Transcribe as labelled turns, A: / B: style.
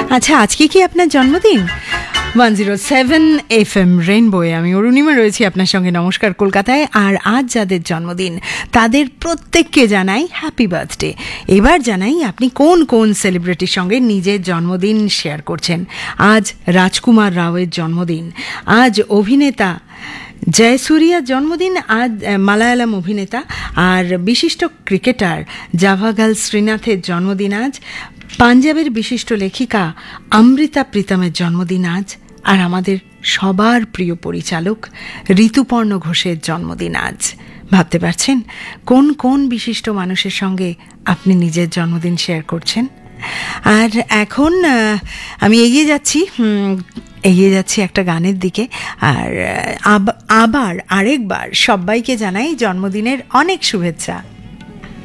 A: আচ্ছা, আজকে কি আপনার জন্মদিন? 107 FM রেইনবোয়ে আমি অরুণিমা রয়েছি আপনার সঙ্গে। নমস্কার কলকাতায়। আর আজ যাদের জন্মদিন তাদের প্রত্যেককে জানাই হ্যাপি বার্থডে। এবার জানাই আপনি কোন কোন সেলিব্রিটির সঙ্গে নিজের জন্মদিন শেয়ার করছেন। আজ রাজকুমার রাওয়ের জন্মদিন, আজ অভিনেতা জয়সূরিয়ার জন্মদিন, আজ মালায়ালাম অভিনেতা আর বিশিষ্ট ক্রিকেটার জাভাগাল শ্রীনাথের জন্মদিন আজ, পাঞ্জাবের বিশিষ্ট লেখিকা অমৃতা প্রীতমের জন্মদিন আজ, আর আমাদের সবার প্রিয় পরিচালক ঋতুপর্ণ ঘোষের জন্মদিন আজ। ভাবতে পারছেন কোন কোন বিশিষ্ট মানুষের সঙ্গে আপনি নিজের জন্মদিন শেয়ার করছেন? আর এখন আমি এগিয়ে যাচ্ছি একটা গানের দিকে। আর আবার আরেকবার সবাইকে জানাই জন্মদিনের অনেক শুভেচ্ছা।